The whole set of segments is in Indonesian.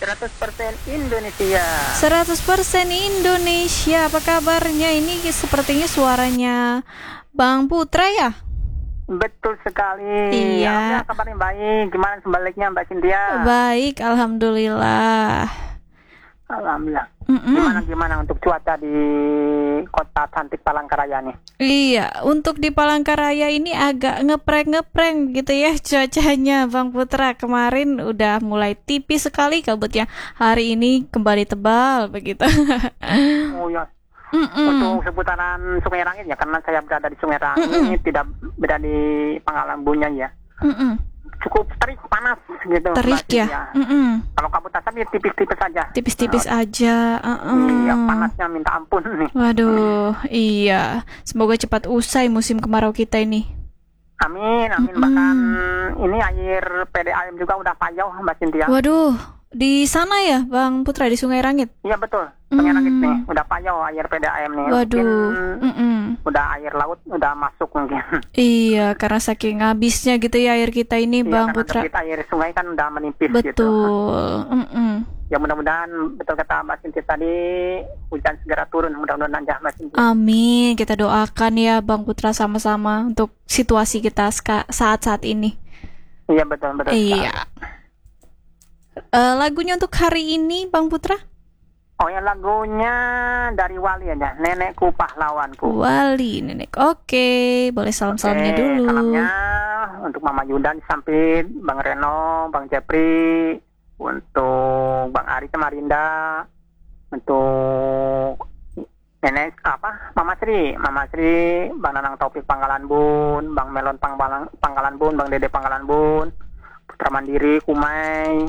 100% Indonesia. 100% Indonesia. Apa kabarnya? Ini sepertinya suaranya Bang Putra ya? Betul sekali. Iya. Alhamdulillah kabarnya baik. Gimana sebaliknya Mbak Cynthia? Baik, alhamdulillah. Alhamdulillah. Mm-mm. Gimana untuk cuaca di kota cantik Palangkaraya nih? Iya, untuk di Palangkaraya ini agak ngepreng gitu ya cuacanya Bang Putra. Kemarin udah mulai tipis sekali kabutnya. Hari ini kembali tebal begitu. Oh ya. Mm-mm. Untuk seputaran Sungai Rangit ya, karena saya berada di Sungai Rangit, tidak berada di Pangalambunya ya. Mm-mm. Cukup terik, panas gitu. Terik Mbak ya. Cynthia. Mm-mm. Kalau kabut asap ya tipis-tipis saja. Tipis-tipis aja. Iya, panasnya minta ampun nih. Waduh, iya. Semoga cepat usai musim kemarau kita ini. Amin. Bahkan ini air PDAM juga udah payau Mbak Cynthia. Waduh, di sana ya Bang Putra, di Sungai Rangit? Iya betul. Sungai Rangit nih udah payau air PDAM nih. Waduh. Mungkin udah air laut udah masuk mungkin. Iya, karena saking habisnya gitu ya air kita ini Iya, Bang karena Putra. debit air sungai kan udah menipis gitu. Betul. Ya mudah-mudahan betul kata Mbak Cynthia tadi, hujan segera turun, mudah-mudahan aja Mbak Cynthia. Amin, kita doakan ya Bang Putra sama-sama untuk situasi kita saat-saat ini. Iya betul. Iya. Lagunya untuk hari ini Bang Putra? Oh ya, lagunya dari Wali aja, Nenekku Pahlawanku. Wali Nenek. Oke, boleh salamnya dulu. Salamnya untuk Mama Yudan sampai Bang Reno, Bang Jepri, untuk Bang Ari Samarinda, untuk Nenek Mama Sri, Bang Nanang Taufik Panggalan Bun, Bang Melon Panggalan Bun, Bang Dede Panggalan Bun, Putra Mandiri Kumai,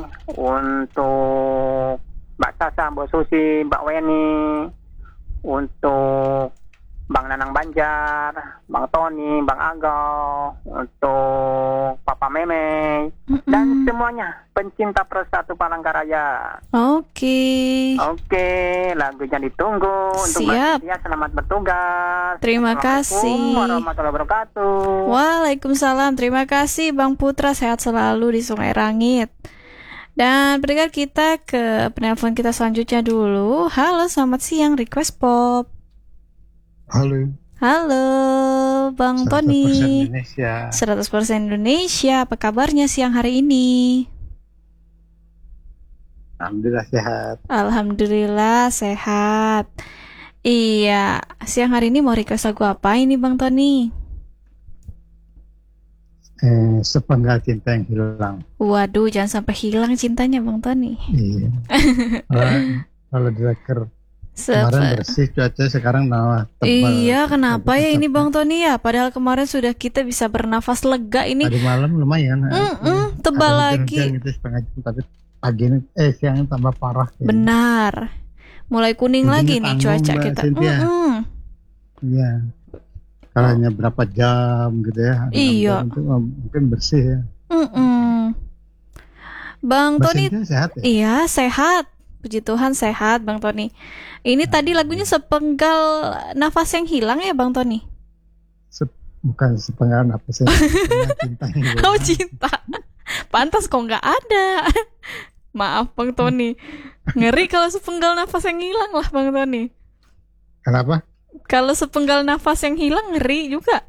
untuk Mbak Sasa, Mbak Susi, Mbak Weni, untuk Bang Nanang Banjar, Bang Tony, Bang Agau, untuk Papa Meme, dan semuanya pencinta Persatu Palangkaraya. Oke, lagunya ditunggu. Untuk siap. Mbak Cynthia, selamat bertugas. Terima kasih. Assalamualaikum warahmatullahi wabarakatuh. Waalaikumsalam. Terima kasih Bang Putra, sehat selalu di Sungai Rangit. Dan pendengar kita ke penelpon kita selanjutnya dulu. Halo, selamat siang, Request Pop. Halo, Bang 100% Tony. Indonesia. 100% Indonesia. Apa kabarnya siang hari ini? Alhamdulillah sehat. Alhamdulillah sehat. Iya, siang hari ini mau request lagu apa ini Bang Tony? Sepenggal cinta yang hilang. Waduh, jangan sampai hilang cintanya Bang Tony. Iya. Kalau direker kemarin bersih cuaca, sekarang tebal. Iya, kenapa ya ini Bang Tony ya? Padahal kemarin sudah kita bisa bernafas lega ini. Tadi malam lumayan. Tebal lagi. Gitu, setengah jam, tapi pagi ini siangnya tambah parah. Ya. Benar. Mulai kuning lagi nih cuaca kita. Iya. Kalau hanya berapa jam gitu ya. Iya. Itu mungkin bersih ya. Bang Tony sehat ya? Iya, sehat. Puji Tuhan sehat Bang Tony. Ini tadi lagunya Sepenggal Nafas yang Hilang ya Bang Tony? Bukan sepenggal nafas yang hilang, cinta yang hilang. Oh, cinta. Pantas kok nggak ada. Maaf Bang Tony. Ngeri kalau sepenggal nafas yang hilang lah Bang Tony. Kenapa? Kalau sepenggal nafas yang hilang ngeri juga.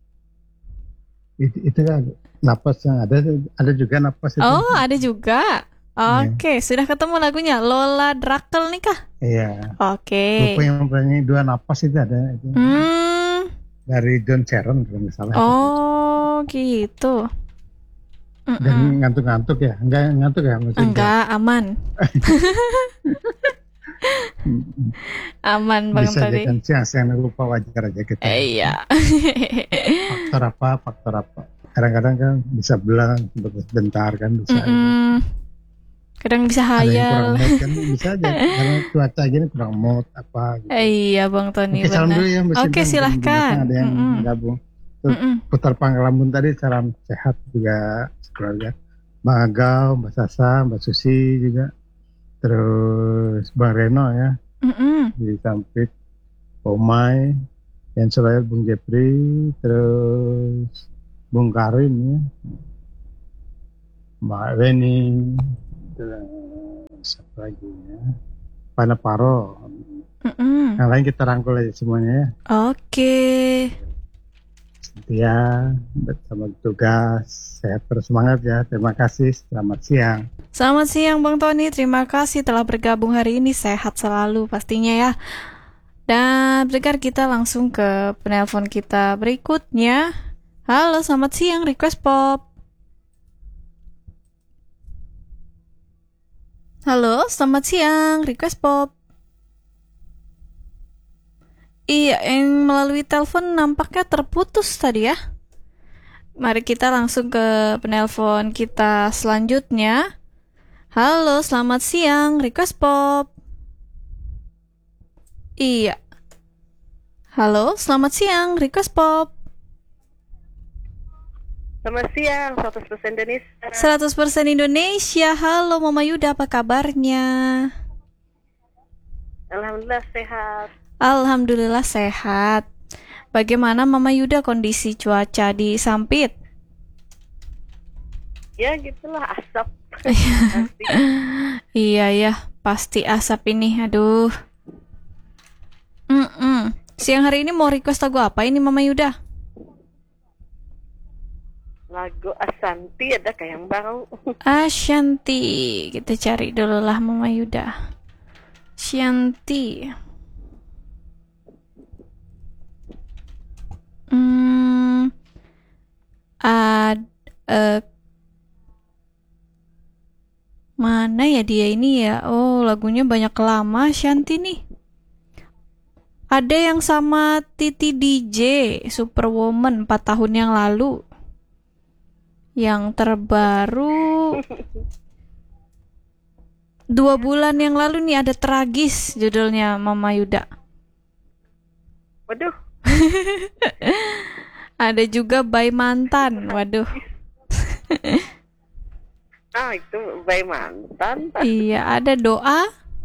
Itu kan napas yang ada juga napas itu. Oh, ada juga. Oke, sudah ketemu lagunya Lola Drakel nih kah? Iya. Oke. Lupa yang penyanyi dua napas itu ada. Itu. Dari John Sharon kalau misalnya. Oh, gitu. Dan ngantuk-ngantuk ya? Enggak ngantuk ya? Enggak, aman. Aman Bang bisa tadi. Bisa siang lupa, wajar aja kita. Iya. Faktor apa? Kadang-kadang kan bisa belang sebentar kan bisa. Kadang bisa hayal. Ada yang kurang hayal. mood kan bisa aja. Karena cuaca gini kurang mood apa gitu. Iya Bang Tony. Oke, salam dulu ya Mbak Oke, Sinta. silahkan. Ada yang gabung. Putar Panggalambun tadi salam sehat juga keluarga. Bang Agau, Mbak Sasa, Mbak Susi juga. Terus Bang Reno ya. Di Sampit, Pomai, yang selain Bung Jepri, terus Bung Karim ya. Mbak Weni, Terus apa lagi ya? Panaparo. Mm-mm. Yang lain kita rangkul aja semuanya ya. Oke. Setia bersama tugas. Sehat terus, semangat ya. Terima kasih. Selamat siang. Selamat siang Bang Tony, terima kasih telah bergabung hari ini. Sehat selalu pastinya ya. Dan pendengar, kita langsung ke penelpon kita berikutnya. Halo, selamat siang, Request Pop. Halo, selamat siang, Request Pop. Iya, yang melalui telepon nampaknya terputus tadi ya. Mari kita langsung ke penelpon kita selanjutnya. Halo, selamat siang, Request Pop. Iya. Halo, selamat siang, Request Pop. Selamat siang, 100% Indonesia. 100% Indonesia. Halo Mama Yuda, apa kabarnya? Alhamdulillah sehat. Alhamdulillah sehat. Bagaimana Mama Yuda kondisi cuaca di Sampit? Ya gitulah, asap. Iya ya, pasti asap ini. Aduh. Siang hari ini mau request lagu apa ini Mama Yuda? Lagu Ashanti ada kayak yang baru. Ashanti. Kita cari dulu lah Mama Yuda. Ashanti. Mana ya dia ini ya? Oh, lagunya banyak lama Shanti nih. Ada yang sama Titi DJ, Superwoman 4 tahun yang lalu. Yang terbaru 2 bulan yang lalu nih, ada Tragis judulnya Mama Yuda. Waduh. Ada juga By Mantan. Waduh. Itu By Mantan. Iya, ada Doa.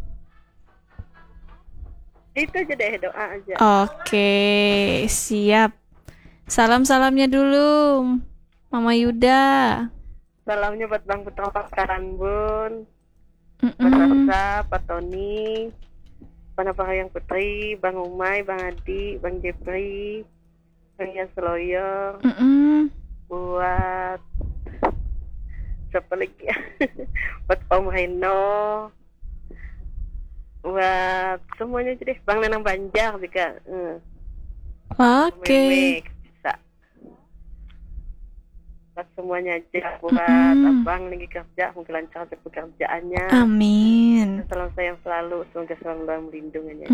Itu aja deh, doa aja. Oke, siap. Salam-salamnya dulu Mama Yuda. Salamnya buat Bang Putra Pakaranbun, Mas Arsa, Pak Tony, Panapahayang Putri, Bang Umay, Bang Adi, Bang Jeffrey, Bang Yasloyo, buat siapa lagi? Buat Om Reno, buat semuanya aja deh. Bang Nenang Banjar juga. Oke. Bisa. Buat semuanya aja. Buat abang lagi kerja, mungkin lancar pekerjaannya. Amin. Salam sayang selalu, semoga selalu dalam lindungannya.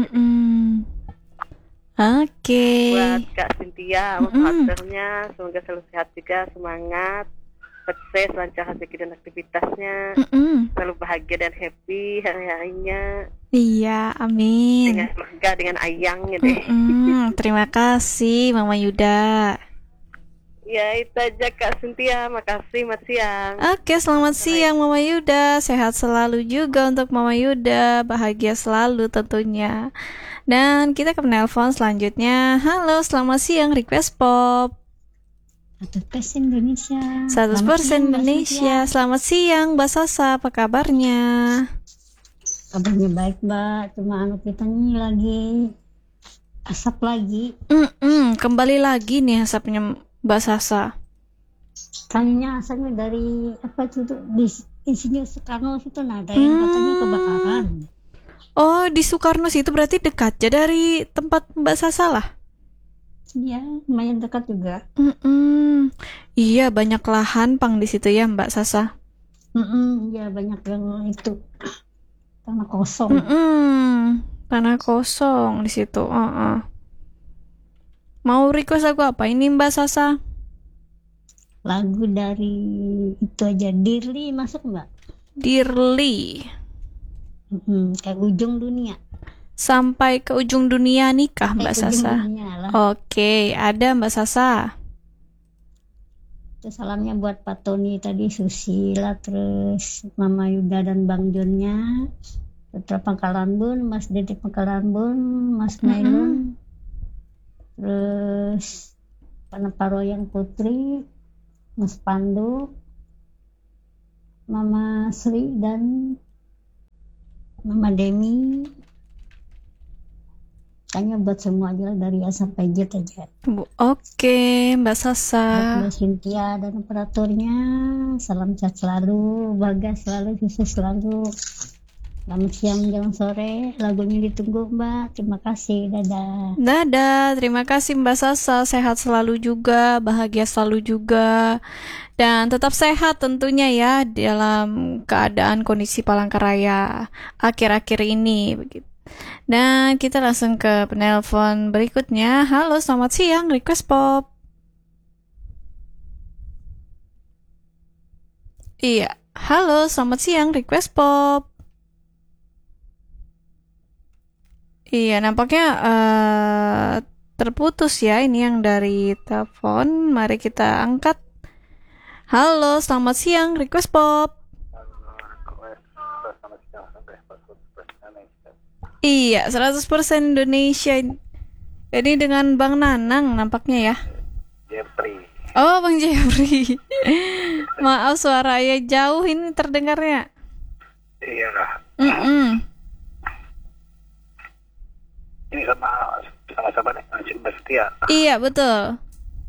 Oke. Buat Kak Cynthia, partnernya, semoga selalu sehat juga, semangat, sukses, lancar rezeki dan aktivitasnya, selalu bahagia dan happy hari-harinya. Iya, amin. Dengan keluarga, dengan ayangnya deh. Terima kasih Mama Yuda. Ya itu aja Kak Cynthia, makasih, selamat siang. Oke, selamat siang Mama Yuda. Sehat selalu juga untuk Mama Yuda, bahagia selalu tentunya. Dan kita ke penelpon selanjutnya. Halo, selamat siang Request Pop. 100% Indonesia. 100% Indonesia. Selamat siang Mbak Sasa, apa kabarnya? Kabarnya baik Mbak, cuma kita nih lagi asap lagi. Kembali lagi nih asapnya Mbak Sasa. Tanya asapnya dari apa itu di sini Soekarno situ, ada yang katanya kebakaran. Oh, di Soekarno situ berarti dekat ya dari tempat Mbak Sasa lah. Iya, lumayan dekat juga. Iya, banyak lahan pang di situ ya Mbak Sasa. Iya, banyak yang itu tanah kosong. Tanah kosong di situ. Mau request lagu apa ini Mbak Sasa? Lagu dari itu aja, Dirli masuk Mbak? Dirli. Kayak ujung dunia. Sampai ke ujung dunia nikah Mbak Sasa. Oke, ada Mbak Sasa. Terus salamnya buat Pak Tony tadi, Susila, terus Mama Yuda dan Bang Jonnya, Putra Pangkalan Bun, Mas Dede Pangkalan Bun, Mas Nailun, terus Panaparoyang Putri, Mas Pandu, Mama Sri dan Mama Demi. Tanya buat semua aja dari A sampai Z aja. Oke, Mbak Sasa. Buat Mbak Cynthia dan operatornya, salam sehat selalu, bahagia selalu, sukses selalu. Selamat siang, jam sore, lagunya ditunggu Mbak. Terima kasih, dadah. Dadah, terima kasih Mbak Sasa. Sehat selalu juga, bahagia selalu juga. Dan tetap sehat tentunya ya dalam keadaan kondisi Palangkaraya akhir-akhir ini begitu. Dan kita langsung ke penelpon berikutnya. Halo, selamat siang, Request Pop. Iya, halo, selamat siang, Request Pop. Iya, nampaknya terputus ya. Ini yang dari telepon. Mari kita angkat. Halo, selamat siang, Request Pop. Iya, 100% Indonesia. Jadi dengan Bang Nanang nampaknya ya. Jeffrey. Oh, Bang Jeffrey. Maaf suaranya jauh ini terdengarnya. Iya lah. Ini sama nih, Mbak Setia. Iya, betul.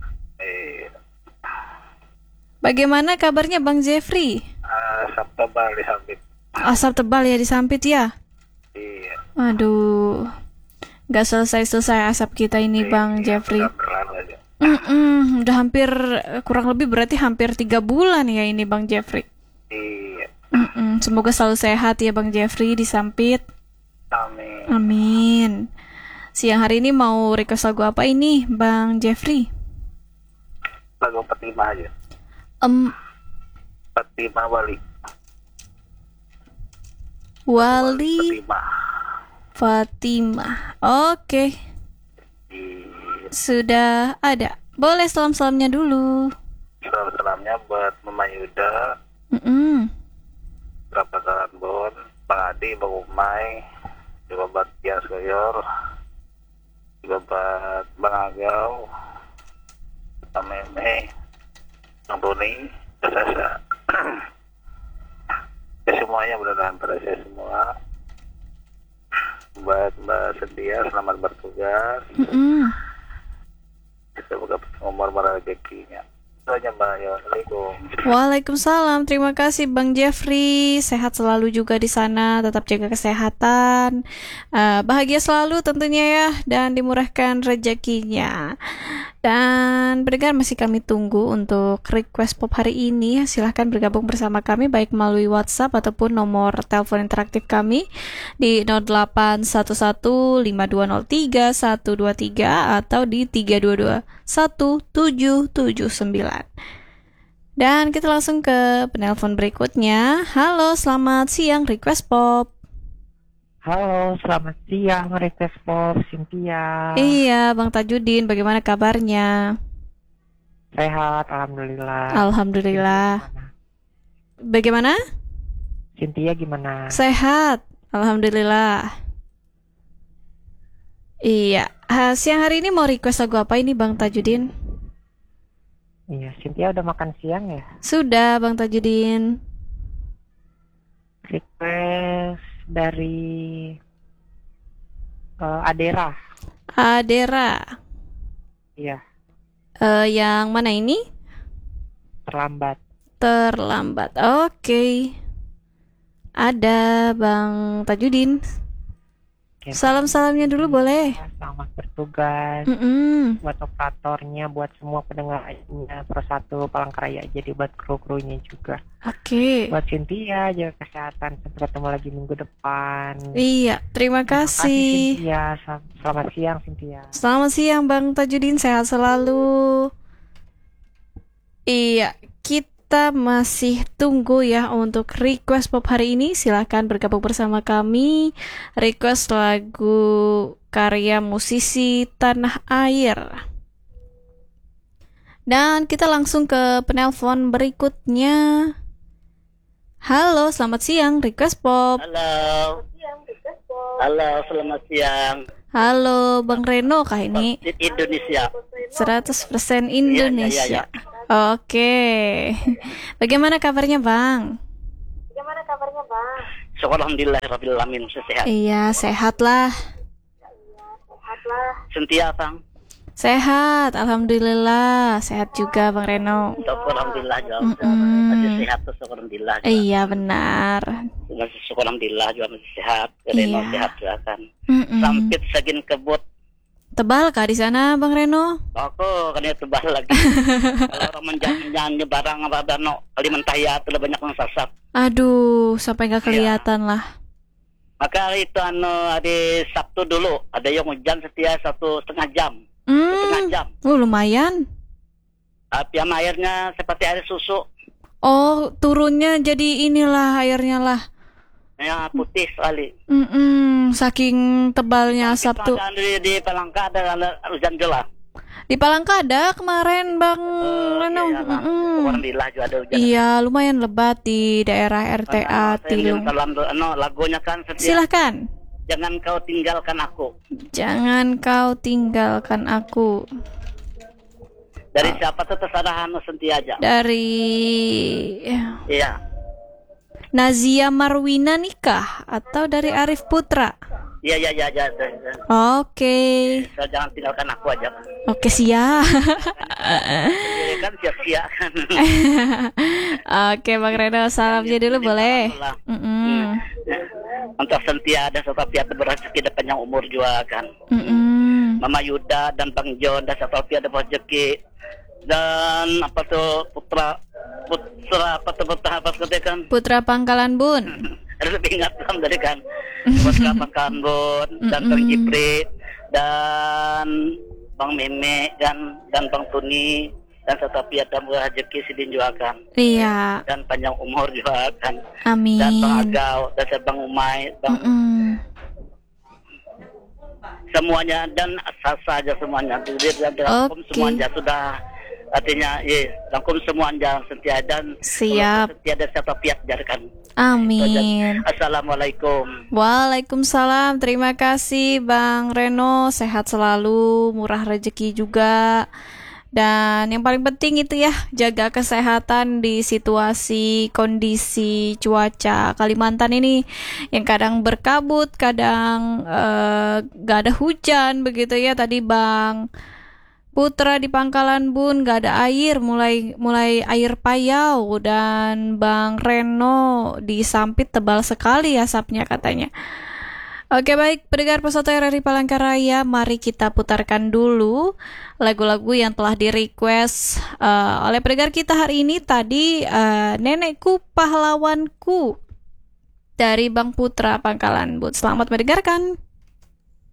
Bagaimana kabarnya Bang Jeffrey? Asap tebal di Sampit. Asap tebal ya di Sampit ya? Iya. Aduh, gak selesai-selesai asap kita ini Bang Jeffrey. Udah hampir, kurang lebih berarti hampir 3 bulan ya ini Bang Jeffrey. Iya. Semoga selalu sehat ya Bang Jeffrey di Sampit. Amin. Amin. Siang hari ini mau request lagu apa ini Bang Jeffrey? Lagu Fatimah aja. Fatimah Wali. Fatimah. Oke. Sudah ada. Boleh salam-salamnya dulu. Salam-salamnya buat Mama Yuda. Bapak Karambon, Bang Adi, Bang Umay, juga buat Tias Goyor, juga buat Bang Agau, Bang Meme, Bang Tony, Sasa. Ya semuanya mudah-mudahan pada saya semua. Buat Mbak Sedia, selamat bertugas. Semoga umur rezekinya. Itu aja Mbak. Assalamualaikum. Waalaikumsalam. Terima kasih Bang Jeffrey. Sehat selalu juga di sana. Tetap jaga kesehatan. Bahagia selalu tentunya ya. Dan dimurahkan rezekinya. Dan pendengar masih kami tunggu untuk request pop hari ini. Silahkan bergabung bersama kami baik melalui WhatsApp ataupun nomor telepon interaktif kami di 08115203 atau di 3221779. Dan kita langsung ke penelpon berikutnya. Halo, selamat siang Request Pop. Halo, selamat siang Request Pop, Cynthia. Iya, Bang Tajudin, bagaimana kabarnya? Sehat, alhamdulillah. Alhamdulillah. Bagaimana? Cynthia gimana? Sehat, alhamdulillah. Iya, siang hari ini mau request lagu apa ini Bang Tajudin? Iya, Cynthia udah makan siang ya? Sudah, Bang Tajudin. Request dari Adera. Adera. Iya. Yang mana ini? Terlambat. Oke. Ada Bang Tajudin. Oke, salam-salamnya dulu boleh. Selamat bertugas. Buat operatornya, buat semua pendengarnya, Persatu Palangkaraya, jadi buat kru-krunya juga. Oke. Buat Cynthia, jaga kesehatan. Sampai ketemu lagi minggu depan. Iya, terima kasih. Cynthia. Selamat siang Cynthia. Selamat siang Bang Tajudin, sehat selalu. Iya, kita masih tunggu ya untuk request pop hari ini. Silahkan bergabung bersama kami. Request lagu karya musisi tanah air. Dan kita langsung ke penelpon berikutnya. Halo, selamat siang Request Pop. Halo, selamat siang. Halo, Bang Reno kah ini? Indonesia. 100% Indonesia. Iya. Oke. Bagaimana kabarnya, Bang? Bagaimana kabarnya, Bang? Syukur alhamdulillah rabbil alamin, sehat. Iya, sehat lah. Sentia, Bang. Sehat, alhamdulillah. Sehat juga Bang Reno. Syukur alhamdulillah juga. Masih sehat tuh, syukur alhamdulillah. Iya, benar. Masih syukur alhamdulillah juga masih sehat. Reno Iya. sehat juga kan. Sampit segin kebut. Tebal kah di sana Bang Reno? Aku kan ya tebal lagi. Kalau orang menjanji barang apa no Kalimantan telah banyak yang sasat. Aduh, sampai nggak kelihatan lah. Maka itu hari Sabtu dulu ada yang hujan setia 1,5 jam. 1,5 jam. Lumayan. Yang airnya seperti air susu. Oh, turunnya jadi inilah airnya lah. Ya putih sekali. Saking tebalnya asap tuh. Di Palangka ada hujan jelas. Di Palangka ada kemarin Bang Reno. Alhamdulillah juga ada hujan. Iya, lumayan lebat di daerah RTA Tilung. Lagunya kan setia. Silahkan. Jangan kau tinggalkan aku. Jangan kau tinggalkan aku. Dari siapa tuh terserah Sentia aja. Dari Iya. Nazia Marwina nikah atau dari Arif Putra? Iya. Oke. So, jangan tinggalkan aku aja. Oke, siap. Kan siap-siap kan. Oke, Bang Reno, salamnya dulu boleh. Untuk Sentia dan Sotopia berrezeki dan panjang umur juga kan. Mama Yuda dan Bang John dan Sotopia ada rezeki. Dan apa tuh Putra Putra Pangkalan Bun. Harus lebih ingat dari kan. Putra Pangkalan Bun dan Bang Jipri dan Bang Meme dan Bang Tuni dan Sotopia dan rezeki Sidin juga kan. Iya. Dan panjang umur juga kan. Amin. Dan Bang Agau dan Bang Umay, semuanya dan sasa aja semuanya. Dirangkum semuanya sudah. Artinya, rangkum semuanya Sentia dan siap. Sentia dan Sotopia jadikan. Amin. Assalamualaikum. Waalaikumsalam. Terima kasih Bang Reno. Sehat selalu, murah rezeki juga. Dan yang paling penting itu ya, jaga kesehatan di situasi kondisi cuaca Kalimantan ini yang kadang berkabut, kadang gak ada hujan begitu ya. Tadi Bang Putra di Pangkalan Bun gak ada air, mulai air payau, dan Bang Reno di Sampit tebal sekali asapnya katanya. Oke, baik pendengar Pesona RRI Palangkaraya, mari kita putarkan dulu lagu-lagu yang telah di-request oleh pendengar kita hari ini. Tadi Nenekku Pahlawanku dari Bang Putra Pangkalan Bun. Selamat mendengarkan.